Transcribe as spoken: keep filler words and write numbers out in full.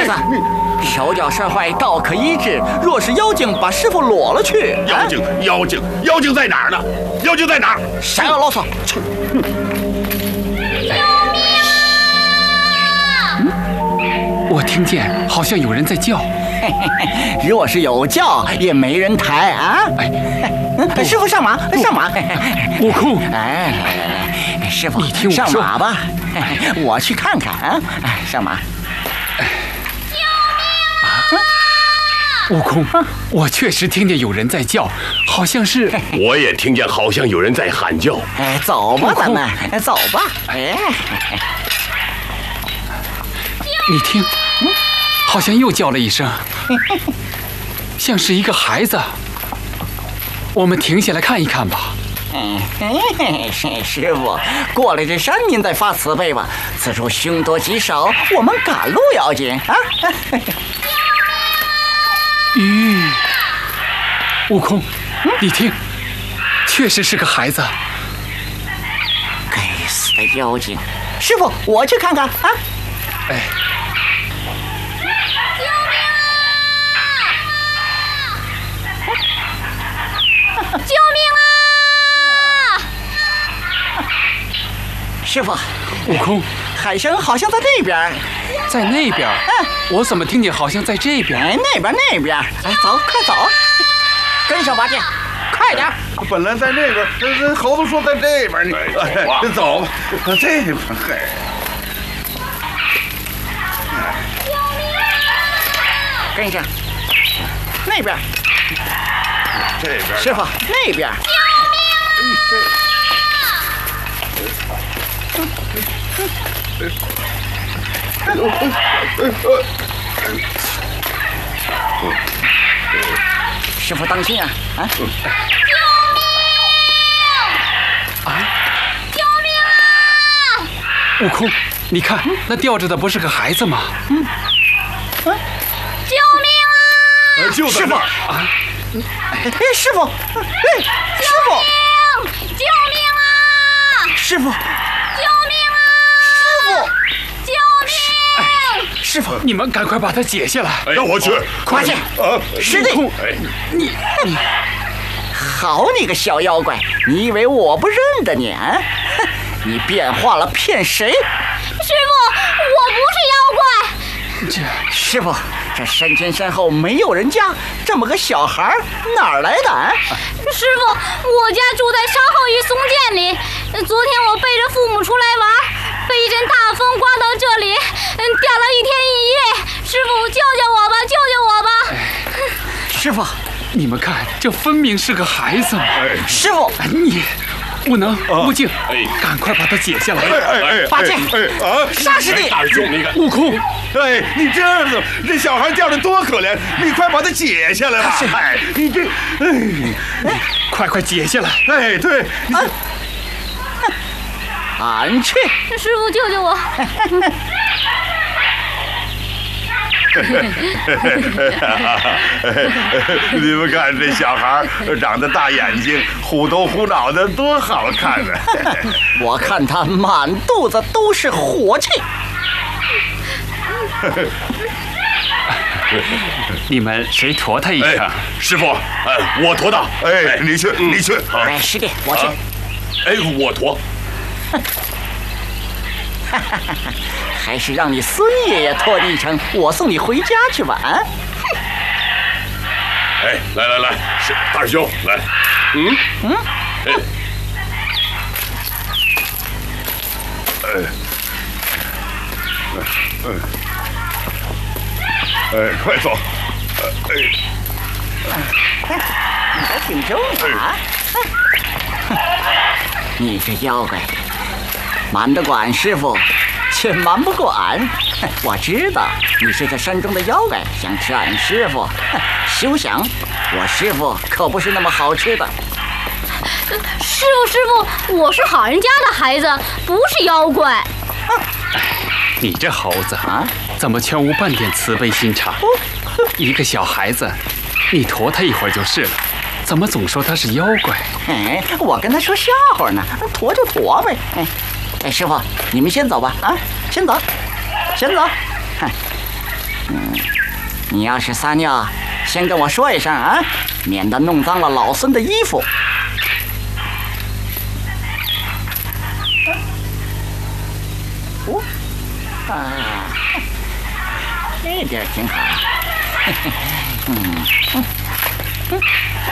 子，手脚摔坏倒可医治，若是妖精把师傅裸了去， 妖精，妖精，妖精在哪儿呢？妖精在哪儿？ 谁要啰嗦？ 救命啊！ 我听见好像有人在叫。 若是有叫，也没人抬啊！哎，师傅上马，上马！ 悟空， 哎，来来来，师傅， 你听我说， 上马吧，我去看看啊！上马！ 救命啊！ 悟空，我确实听见有人在叫，好像是…… 我也听见好像有人在喊叫。 哎，走吧，咱们走吧。哎， 你听，好像又叫了一声，像是一个孩子。我们停下来看一看吧。 嗯，师师傅，过来这山您再发慈悲吧。此处凶多吉少，我们赶路要紧啊！ 咦，悟空，你听，确实是个孩子。 该死的妖精！师傅，我去看看啊！ 哎。 救命啊！ 师傅， 悟空， 喊声好像在那边， 在那边。 嗯， 我怎么听见好像在这边？ 哎，那边那边。哎，走，快走，跟上八戒，快点！ 本来在那边，这这猴子说在这边，你哎，走吧，这边。嘿。 跟上，那边。 这边， 师傅那边。 救命师傅当心啊！啊！ 救命！ 啊！ 救命啊！ 悟空，你看那吊着的不是个孩子吗？ 嗯。 救命啊！ 就在那儿啊！ 哎，师傅，哎，师傅， 救命啊！ 师傅， 救命啊！ 师傅， 救命！ 师傅， 你们赶快把它解下来， 让我去， 快去！ 啊， 师弟， 哎， 你你， 好你个小妖怪，你以为我不认得你啊？哼，你变化了骗谁？ 师傅，我不是妖怪。 这师傅，这山前山后没有人家，这么个小孩哪儿来的啊？ 师傅，我家住在沙后榆松涧里。昨天我背着父母出来玩，被一阵大风刮到这里，嗯，掉了一天一夜。师傅，救救我吧，救救我吧！ 师傅， 你们看，这分明是个孩子嘛！ 哎， 师傅， 哎，你不能，悟净， 哎， 赶快把它解下来！ 哎哎哎， 八戒， 哎啊， 沙师弟， 大师兄，你看， 悟空， 哎，你这样子，这小孩叫的多可怜，你快把他解下来吧！哎，你这，哎， 快快解下来！ 哎，对， 啊，俺去！ 师傅，救救我！ 你们看这小孩长得大眼睛，虎头虎脑的，多好看啊！ 我看他满肚子都是火气。 你们谁驮他一程？ 哎，师傅，哎，我驮他。 哎，你去，你去。 哎，师弟，我去。 哎，我驮。 还是让你孙爷爷驮你一程，我送你回家去吧。啊！ 哎，来来来，是大师兄，来，嗯嗯，哎， 哎，哎，哎，快走！ 哎，你还挺重啊！你这妖怪，瞒得过俺师傅，却瞒不过俺。我知道你是这山中的妖怪，想吃俺师傅。休想！我师傅可不是那么好吃的。 师傅，师傅，我是好人家的孩子，不是妖怪。 你这猴子啊， 怎么全无半点慈悲心肠？一个小孩子，你驮他一会儿就是了，怎么总说他是妖怪？ 哎，我跟他说笑话呢，驮就驮呗。哎，哎，师傅，你们先走吧。啊，先走，先走。 嗯，你要是撒尿，先跟我说一声啊，免得弄脏了老孙的衣服。哦，啊，这地儿挺好。嗯嗯嗯